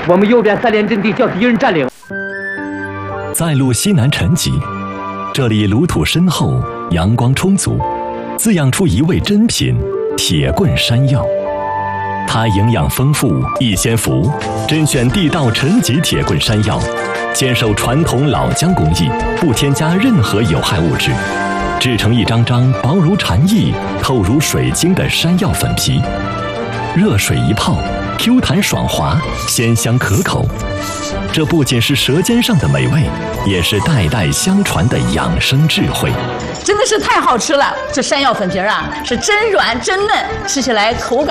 我们右边3连阵地叫敌人占领。 在路西南陈集，这里炉土深厚，阳光充足，滋养出一味珍品——铁棍山药。它营养丰富，易先服，甄选地道陈集铁棍山药，坚守传统老姜工艺，不添加任何有害物质，制成一张张薄如蝉翼、透如水晶的山药粉皮。热水一泡，Q 弹爽滑，鲜香可口。这不仅是舌尖上的美味，也是代代相传的养生智慧。 真的是太好吃了！这山药粉皮啊，是真软真嫩，吃起来口感